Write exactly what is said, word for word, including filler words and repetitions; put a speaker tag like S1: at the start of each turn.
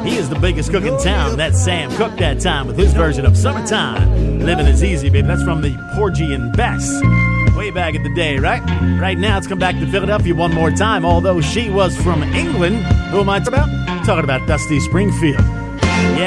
S1: He is the biggest cook in town. That's Sam Cooke that time with his version of Summertime. Living is easy, baby. That's from the Porgy and Bess. Way back in the day, right? Right now, let's come back to Philadelphia one more time. Although she was from England, who am I talking about? Talking about Dusty Springfield. Yeah.